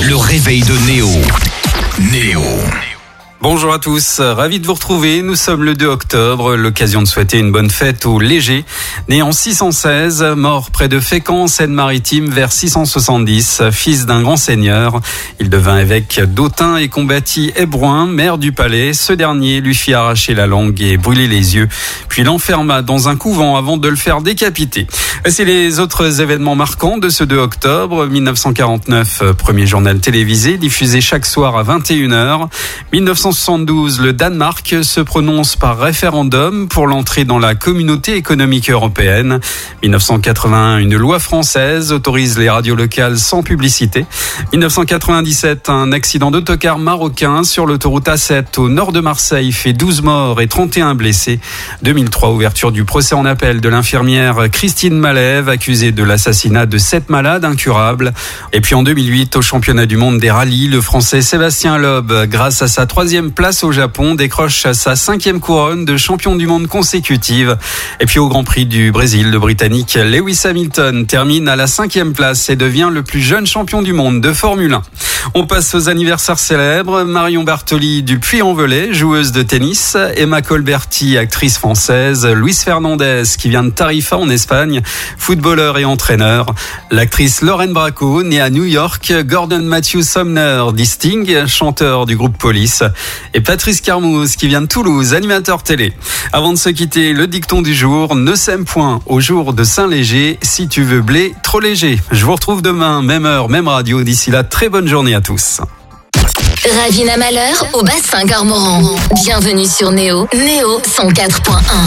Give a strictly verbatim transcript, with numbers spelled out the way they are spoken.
Le réveil de Néo. Néo. Bonjour à tous, ravi de vous retrouver. Nous sommes le deux octobre, l'occasion de souhaiter une bonne fête au Léger. Né en six cent seize, mort près de Fécamp, Seine-Maritime, vers six cent soixante-dix, fils d'un grand seigneur. Il devint évêque d'Autun et combattit Hébrouin, maire du palais. Ce dernier lui fit arracher la langue et brûler les yeux, puis l'enferma dans un couvent avant de le faire décapiter. C'est les autres événements marquants de ce deux octobre. mille neuf cent quarante-neuf, premier journal télévisé, diffusé chaque soir à vingt et une heures. mille neuf cent soixante-douze, le Danemark se prononce par référendum pour l'entrée dans la communauté économique européenne. mille neuf cent quatre-vingt-un, une loi française autorise les radios locales sans publicité. mille neuf cent quatre-vingt-dix-sept, un accident d'autocar marocain sur l'autoroute A sept au nord de Marseille fait douze morts et trente et un blessés. deux mille trois, ouverture du procès en appel de l'infirmière Christine Malève, accusée de l'assassinat de sept malades incurables. Et puis en deux mille huit, au championnat du monde des rallyes, le Français Sébastien Loeb, grâce à sa troisième place au Japon, décroche sa cinquième couronne de champion du monde consécutive. Et puis au Grand Prix du Brésil, le Britannique Lewis Hamilton termine à la cinquième place et devient le plus jeune champion du monde de Formule un. On passe aux anniversaires célèbres. Marion Bartoli du Puy-en-Velay, joueuse de tennis. Emma Colberti, actrice française. Luis Fernandez, qui vient de Tarifa en Espagne, footballeur et entraîneur. L'actrice Lorraine Bracco, née à New York. Gordon Matthew Sumner, dit Sting, chanteur du groupe Police. Et Patrice Carmouze, qui vient de Toulouse, animateur télé. Avant de se quitter, le dicton du jour: ne sème point au jour de Saint-Léger, si tu veux blé trop léger. Je vous retrouve demain, même heure, même radio. D'ici là, très bonne journée à tous. Ravina Malheur au bassin Garmoran. Bienvenue sur Néo. Néo cent quatre point un.